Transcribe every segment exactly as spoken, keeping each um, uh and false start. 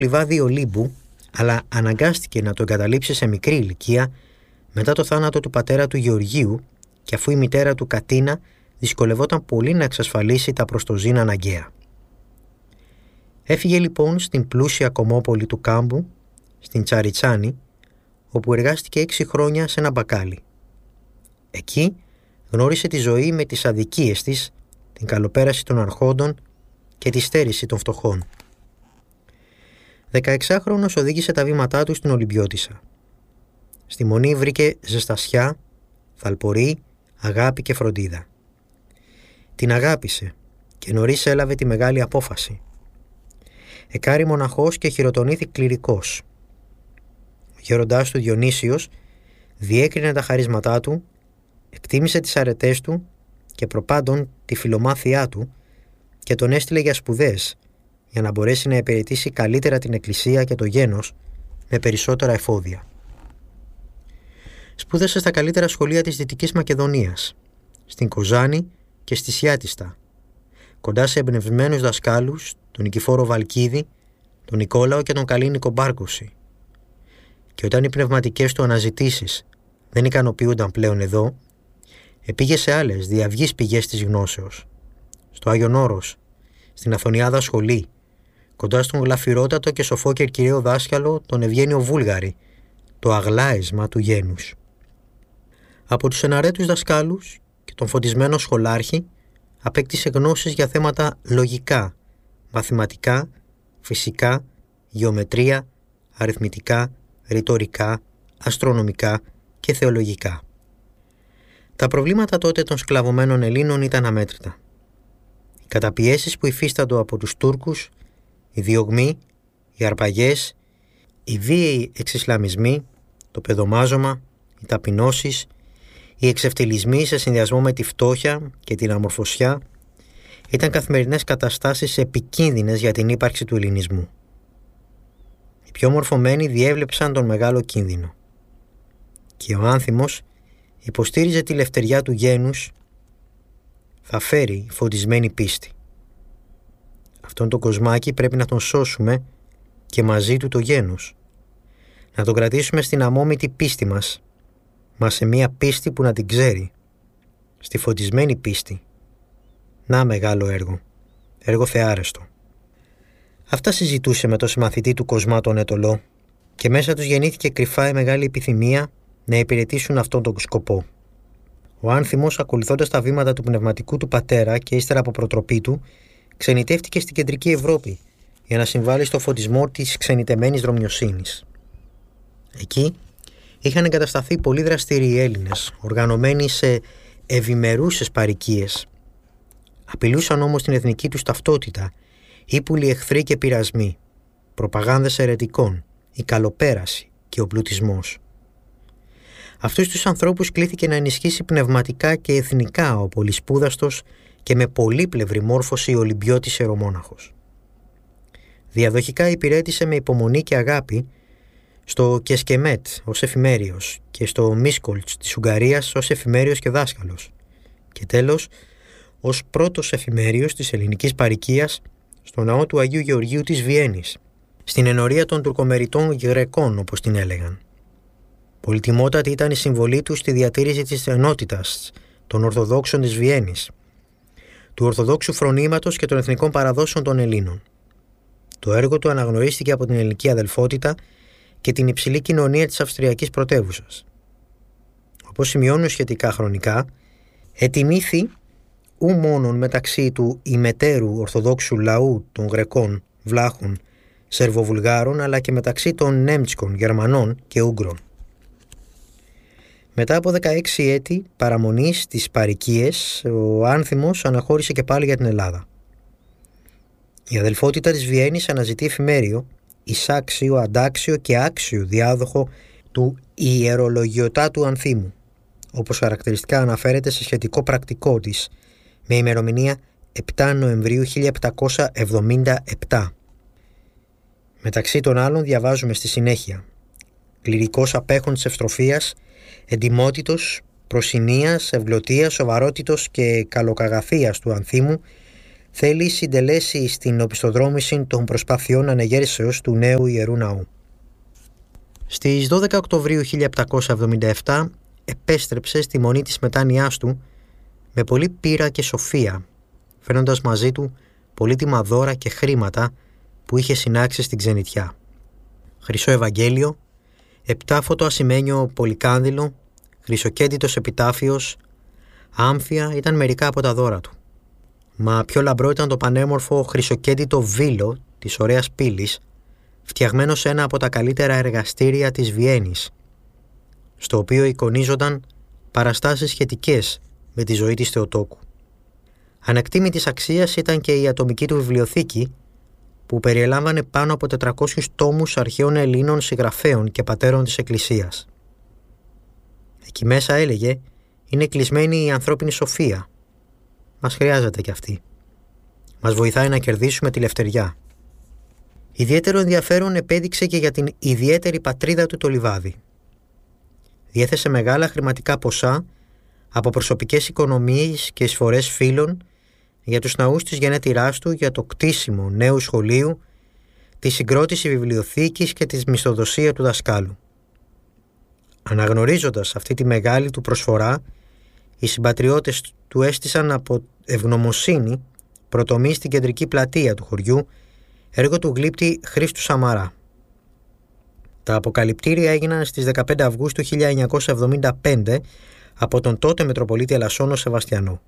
λιβάδι Ολύμπου, αλλά αναγκάστηκε να το εγκαταλείψει σε μικρή ηλικία μετά το θάνατο του πατέρα του Γεωργίου και αφού η μητέρα του Κατίνα δυσκολευόταν πολύ να εξασφαλίσει τα προστοζήν αναγκαία. Έφυγε λοιπόν στην πλούσια κομμόπολη του κάμπου, στην Τσαριτσάνη, όπου εργάστηκε έξι χρόνια σε ένα μπακάλι. Εκεί γνώρισε τη ζωή με τις αδικίες της, την καλοπέραση των αρχόντων και τη στέρηση των φτωχών. Δεκαεξάχρονος οδήγησε τα βήματά του στην Ολυμπιώτισσα. Στη Μονή βρήκε ζεστασιά, θαλπορή, αγάπη και φροντίδα. Την αγάπησε και νωρίς έλαβε τη μεγάλη απόφαση. Εκάρη μοναχός και χειροτονήθη κληρικός. Ο γέροντάς του Διονύσιος διέκρινε τα χαρίσματά του, εκτίμησε τις αρετές του και προπάντων τη φιλομάθειά του και τον έστειλε για σπουδές για να μπορέσει να υπηρετήσει καλύτερα την εκκλησία και το γένος με περισσότερα εφόδια. Σπούδασε στα καλύτερα σχολεία της Δυτικής Μακεδονίας, στην Κοζάνη και στη Σιάτιστα, κοντά σε εμπνευσμένους δασκάλους, τον Νικηφόρο Βαλκίδη, τον Νικόλαο και τον Καλίνικο Μπάρκωση. Και όταν οι πνευματικές του αναζητήσεις δεν ικανοποιούνταν πλέον εδώ, επήγε σε άλλες διαυγείς πηγές της γνώσεως, στο Άγιον Όρος, στην Αθωνιάδα Σχολή, κοντά στον γλαφυρότατο και σοφό και κυρίο δάσκαλο τον Ευγένιο Βούλγαρη, το αγλάισμα του γένους. Από τους εναρέτους δασκάλους και τον φωτισμένο σχολάρχη απέκτησε γνώσεις για θέματα λογικά, μαθηματικά, φυσικά, γεωμετρία, αριθμητικά, ρητορικά, αστρονομικά και θεολογικά. Τα προβλήματα τότε των σκλαβωμένων Ελλήνων ήταν αμέτρητα. Οι καταπιέσεις που υφίσταντο από τους Τούρκους, οι διωγμοί, οι αρπαγές, οι βίαιοι εξισλαμισμοί, το παιδομάζωμα, οι ταπεινώσεις, οι εξευτελισμοί σε συνδυασμό με τη φτώχεια και την αμορφωσιά ήταν καθημερινές καταστάσεις επικίνδυνες για την ύπαρξη του ελληνισμού. Οι πιο μορφωμένοι διέβλεψαν τον μεγάλο κίνδυνο και ο άνθιμος υποστήριζε τη λευτεριά του γένους, θα φέρει φωτισμένη πίστη. Αυτόν τον κοσμάκι πρέπει να τον σώσουμε και μαζί του το γένος, να τον κρατήσουμε στην αμόμητη πίστη μας, μα σε μία πίστη που να την ξέρει, στη φωτισμένη πίστη. Να μεγάλο έργο, έργο θεάρεστο. Αυτά συζητούσε με το συμμαθητή του Κοσμά τον Ετωλό και μέσα τους γεννήθηκε κρυφά η μεγάλη επιθυμία να υπηρετήσουν αυτόν τον σκοπό. Ο άνθιμος, ακολουθώντας τα βήματα του πνευματικού του πατέρα και ύστερα από προτροπή του, ξενιτεύτηκε στην κεντρική Ευρώπη για να συμβάλλει στο φωτισμό της ξενιτεμένης δρομιοσύνης. Εκεί είχαν εγκατασταθεί πολλοί δραστήριοι Έλληνες, οργανωμένοι σε ευημερούσες παροικίες. Απειλούσαν όμως την εθνική τους ταυτότητα, ύπουλοι εχθροί και πειρασμοί, προπαγάνδες αιρετικών, η καλοπέραση και ο πλουτισμός. Αυτούς τους ανθρώπους κλήθηκε να ενισχύσει πνευματικά και εθνικά ο πολυσπούδαστος και με πολύπλευρη μόρφωση Ολυμπιώτης ιερομόναχος. Διαδοχικά υπηρέτησε με υπομονή και αγάπη στο Κεσκεμέτ ως εφημέριος και στο Μίσκολτς της Ουγγαρίας ως εφημέριος και δάσκαλος και τέλος ως πρώτος εφημέριος της ελληνικής παροικίας στο ναό του Αγίου Γεωργίου της Βιέννης, στην ενορία των τουρκομεριτών Γρεκών όπως την έλεγαν. Πολυτιμότατη ήταν η συμβολή του στη διατήρηση της ενότητας των Ορθοδόξων της Βιέννης, του Ορθοδόξου φρονήματος και των εθνικών παραδόσεων των Ελλήνων. Το έργο του αναγνωρίστηκε από την ελληνική αδελφότητα και την υψηλή κοινωνία της Αυστριακής πρωτεύουσας. Όπως σημειώνουν σχετικά χρονικά, ετιμήθη ου μόνον μεταξύ του ημετέρου Ορθοδόξου λαού των Γρεκών, Βλάχων, Σερβοβουλγάρων, αλλά και μεταξύ των Νέμτσκων, Γερμανών και Ούγγρων. Μετά από δεκαέξι έτη παραμονής στις παροικίες, ο άνθιμος αναχώρησε και πάλι για την Ελλάδα. Η αδελφότητα της Βιέννης αναζητεί εφημέριο, εισάξιο, αντάξιο και άξιο διάδοχο του ιερολογιωτάτου ανθίμου, όπως χαρακτηριστικά αναφέρεται σε σχετικό πρακτικό της, με ημερομηνία επτά Νοεμβρίου χίλια επτακόσια εβδομήντα επτά. Μεταξύ των άλλων διαβάζουμε στη συνέχεια: κληρικός απέχων της ευστροφίας, εντιμότητος, προσηνίας, ευγλωτίας, σοβαρότητος και καλοκαγαθίας του ανθίμου, θέλει συντελέσει στην οπισθοδρόμηση των προσπαθειών ανεγέρσεως του νέου Ιερού Ναού. Στις δώδεκα Οκτωβρίου χίλια επτακόσια εβδομήντα επτά επέστρεψε στη μονή της μετάνοιάς του με πολλή πείρα και σοφία, φέρνοντας μαζί του πολύτιμα δώρα και χρήματα που είχε συνάξει στην ξενιτιά. Χρυσό Ευαγγέλιο, επτάφωτο ασημένιο πολυκάνδυλο, χρυσοκέντητος επιτάφιος, άμφια ήταν μερικά από τα δώρα του. Μα πιο λαμπρό ήταν το πανέμορφο χρυσοκέντητο βήλο της ωραίας πύλης, φτιαγμένο σε ένα από τα καλύτερα εργαστήρια της Βιέννης, στο οποίο εικονίζονταν παραστάσεις σχετικές με τη ζωή της Θεοτόκου. Ανεκτήμητης αξίας ήταν και η ατομική του βιβλιοθήκη, που περιελάμβανε πάνω από τετρακόσιους τόμους αρχαίων Ελλήνων συγγραφέων και πατέρων της Εκκλησίας. Εκεί μέσα, έλεγε, είναι κλεισμένη η ανθρώπινη σοφία. Μας χρειάζεται κι αυτή. Μας βοηθάει να κερδίσουμε τη λευτεριά. Ιδιαίτερο ενδιαφέρον επέδειξε και για την ιδιαίτερη πατρίδα του το Λιβάδι. Διέθεσε μεγάλα χρηματικά ποσά από προσωπικές οικονομίες και εισφορές φίλων για τους ναούς της γενέτειράς του, για το κτίσιμο νέου σχολείου, τη συγκρότηση βιβλιοθήκης και τη μισθοδοσία του δασκάλου. Αναγνωρίζοντας αυτή τη μεγάλη του προσφορά, οι συμπατριώτες του έστησαν από ευγνωμοσύνη προτομή στην κεντρική πλατεία του χωριού, έργο του γλύπτη Χρήστου Σαμαρά. Τα αποκαλυπτήρια έγιναν στις δεκαπέντε Αυγούστου χίλια εννιακόσια εβδομήντα πέντε από τον τότε Μητροπολίτη Ελασσόνο Σεβαστιανό.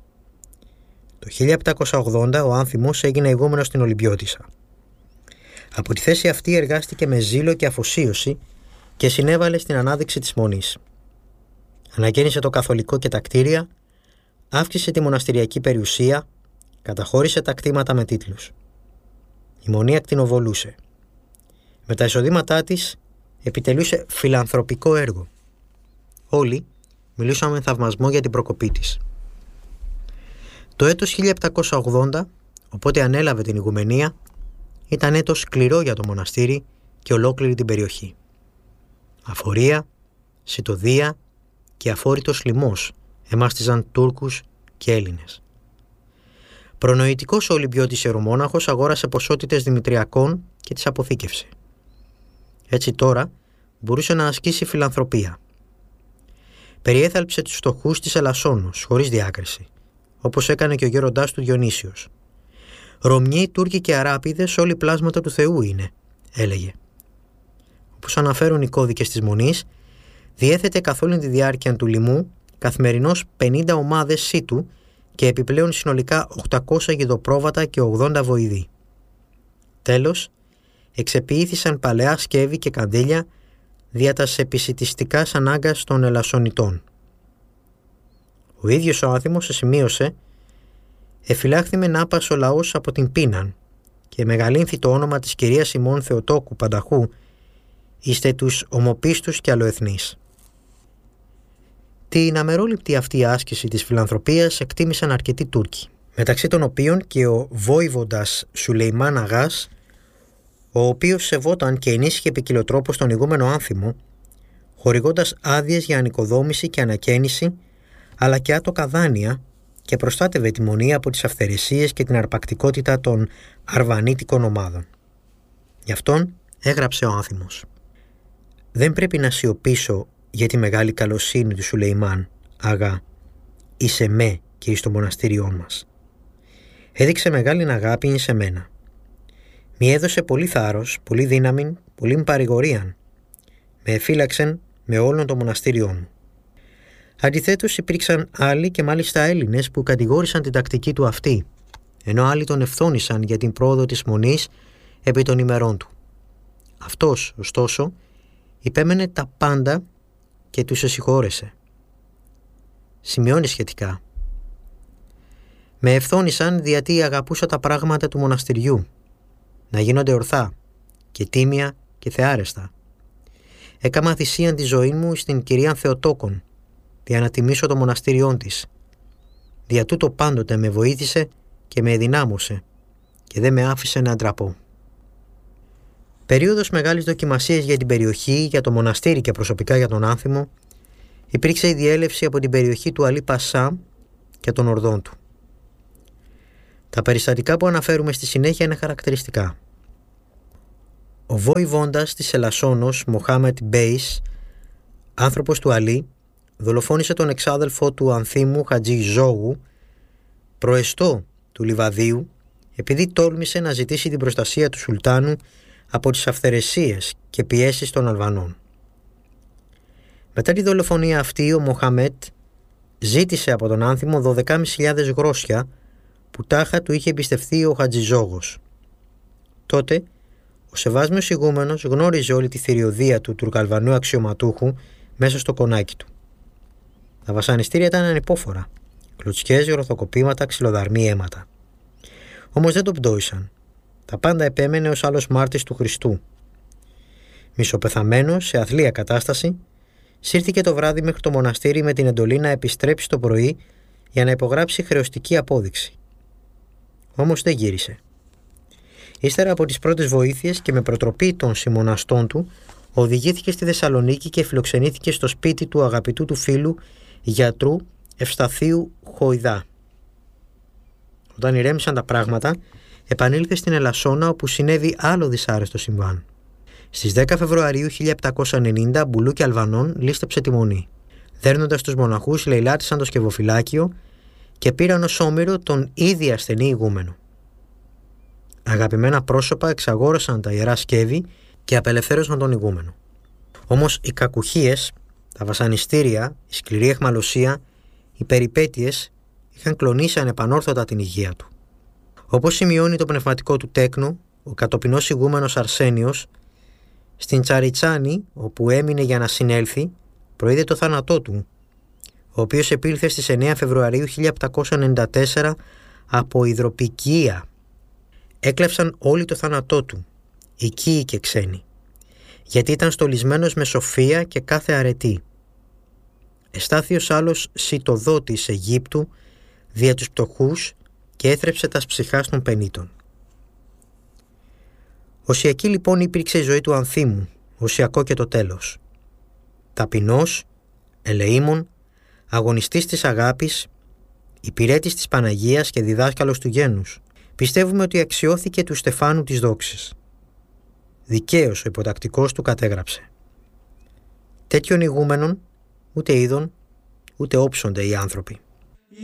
Το χίλια επτακόσια ογδόντα ο Άνθιμος έγινε ηγούμενος στην Ολυμπιώτισσα. Από τη θέση αυτή εργάστηκε με ζήλο και αφοσίωση και συνέβαλε στην ανάδειξη της Μονής. Αναγέννησε το καθολικό και τα κτίρια, αύξησε τη μοναστηριακή περιουσία, καταχώρησε τα κτήματα με τίτλους. Η Μονή ακτινοβολούσε. Με τα εισοδήματά της επιτελούσε φιλανθρωπικό έργο. Όλοι μιλούσαν με θαυμασμό για την προκοπή της. Το έτος χίλια επτακόσια ογδόντα, οπότε ανέλαβε την ηγουμενία, ήταν έτος σκληρό για το μοναστήρι και ολόκληρη την περιοχή. Αφορία, σιτοδία και αφόρητος λοιμός εμάστιζαν Τούρκους και Έλληνες. Προνοητικός ο Ολυμπιώτης ιερομόναχος αγόρασε ποσότητες δημητριακών και τις αποθήκευσε. Έτσι τώρα μπορούσε να ασκήσει φιλανθρωπία. Περιέθαλψε τους φτωχούς της Ελασσόνος χωρίς διάκριση, όπως έκανε και ο γέροντάς του Διονύσιος. «Ρωμιοί, Τούρκοι και Αράπηδες όλοι πλάσματα του Θεού είναι», έλεγε. Όπως αναφέρουν οι κώδικες της Μονής, διέθετε καθ' όλη τη διάρκεια του λοιμού καθημερινώς πενήντα ομάδες σύτου και επιπλέον συνολικά οκτακόσια γιδοπρόβατα και ογδόντα βοηδοί. Τέλος, εξεποιήθησαν παλαιά σκεύη και καντήλια δια τας επισιτιστικάς ανάγκας των Ελασσονιτών. Ο ίδιος ο Άνθιμος σημείωσε «Εφυλάχθη μεν άπας ο λαός από την πείναν και μεγαλύνθη το όνομα της κυρίας ημών Θεοτόκου Πανταχού είστε τους ομοπίστους και αλλοεθνείς». Την αμερόληπτη αυτή άσκηση της φιλανθρωπίας εκτίμησαν αρκετοί Τούρκοι, μεταξύ των οποίων και ο βόηβοντας Σουλεϊμάν Αγάς, ο οποίος σεβόταν και ενίσχυε ποικιλοτρόπως τον ηγούμενο Άνθιμο, χορηγώντας άδειες για ανοικοδόμηση και ανακαίνιση, αλλά και άτοκα δάνεια, και προστάτευε τη Μονή από τις αυθαιρεσίες και την αρπακτικότητα των αρβανίτικων ομάδων. Γι' αυτόν έγραψε ο Άνθιμος «Δεν πρέπει να σιωπήσω για τη μεγάλη καλοσύνη του Σουλεϊμάν, Αγά, εις εμέ και εις το μοναστήριόν μας. Έδειξε μεγάλη αγάπη εις εμένα. Μη έδωσε πολύ θάρρος, πολύ δύναμη, πολύ παρηγορίαν. Με εφύλαξεν με όλον το μοναστήριό μου». Αντιθέτως υπήρξαν άλλοι και μάλιστα Έλληνες που κατηγόρησαν την τακτική του αυτή, ενώ άλλοι τον ευθώνησαν για την πρόοδο της Μονής επί των ημερών του. Αυτός, ωστόσο, υπέμενε τα πάντα και τους εσυγχώρεσε. Σημειώνει σχετικά «Με ευθώνησαν διότι αγαπούσα τα πράγματα του μοναστηριού, να γίνονται ορθά και τίμια και θεάρεστα. Έκαμα θυσίαν τη ζωή μου στην κυρίαν Θεοτόκον, για να τιμήσω το μοναστήριόν της. Δια τούτο πάντοτε με βοήθησε και με ενδυνάμωσε και δεν με άφησε να ντραπώ». Περίοδος μεγάλης δοκιμασίας για την περιοχή, για το μοναστήρι και προσωπικά για τον Άνθιμο, υπήρξε η διέλευση από την περιοχή του Αλή Πασά και των ορδών του. Τα περιστατικά που αναφέρουμε στη συνέχεια είναι χαρακτηριστικά. Ο βοηβόντας της Ελασσόνος, Μοχάμετ Μπέις, άνθρωπος του Αλή, δολοφόνησε τον εξάδελφο του Ανθίμου Χατζή Ζόγου, προεστό του Λιβαδίου, επειδή τόλμησε να ζητήσει την προστασία του Σουλτάνου από τις αυθαιρεσίες και πιέσεις των Αλβανών. Μετά τη δολοφονία αυτή, ο Μοχάμετ ζήτησε από τον Άνθιμο δώδεκα χιλιάδες πεντακόσια γρόσια που τάχα του είχε εμπιστευτεί ο Χατζιζόγος. Τότε, ο Σεβάσμιος ηγούμενος γνώριζε όλη τη θηριωδία του τουρκαλβανού αξιωματούχου μέσα στο κονάκι του. Τα βασανιστήρια ήταν ανυπόφορα. Κλωτσιές, γροθοκοπήματα, ξυλοδαρμοί, αίματα. Όμως δεν τον πτώησαν. Τα πάντα επέμενε ως άλλος μάρτης του Χριστού. Μισοπεθαμένος, σε αθλία κατάσταση, σύρθηκε το βράδυ μέχρι το μοναστήρι με την εντολή να επιστρέψει το πρωί για να υπογράψει χρεωστική απόδειξη. Όμως δεν γύρισε. Ύστερα από τις πρώτες βοήθειες και με προτροπή των συμμοναστών του, οδηγήθηκε στη Θεσσαλονίκη και φιλοξενήθηκε στο σπίτι του αγαπητού του φίλου γιατρού Ευσταθίου Χοϊδά. Όταν ηρέμησαν τα πράγματα, επανήλθε στην Ελασσόνα, όπου συνέβη άλλο δυσάρεστο συμβάν. Στις δέκα Φεβρουαρίου χίλια επτακόσια ενενήντα, μπουλούκι Αλβανών λίστεψε τη Μονή. Δέρνοντας τους μοναχούς, λαιλάτισαν το σκευοφυλάκιο και πήραν ως όμηρο τον ήδη ασθενή ηγούμενο. Αγαπημένα πρόσωπα εξαγόρασαν τα ιερά σκεύη και απελευθέρωσαν τον ηγούμενο. Όμως οι κακουχίες, τα βασανιστήρια, η σκληρή αιχμαλωσία, οι περιπέτειες είχαν κλονίσει ανεπανόρθωτα την υγεία του. Όπως σημειώνει το πνευματικό του τέκνο, ο κατοπινός ηγούμενος Αρσένιος, στην Τσαριτσάνη, όπου έμεινε για να συνέλθει, προείδε το θάνατό του, ο οποίος επήλθε στις εννέα Φεβρουαρίου χίλια επτακόσια ενενήντα τέσσερα από υδροπικία. Έκλεψαν όλοι το θάνατό του, οικείοι και ξένοι, γιατί ήταν στολισμένος με σοφία και κάθε αρετή. Εστάθη ως άλλος σιτοδότης Αιγύπτου δια τους πτωχούς και έθρεψε τας ψυχάς των πενήτων. Οσιακή λοιπόν υπήρξε η ζωή του Ανθίμου, οσιακό και το τέλος. Ταπεινός, ελεήμων, αγωνιστής της αγάπης, υπηρέτης της Παναγίας και διδάσκαλος του γένους, πιστεύουμε ότι αξιώθηκε του Στεφάνου της δόξης. Δικαίως ο υποτακτικός του κατέγραψε: «Τέτοιων ηγούμενων ούτε είδων ούτε όψονται οι άνθρωποι».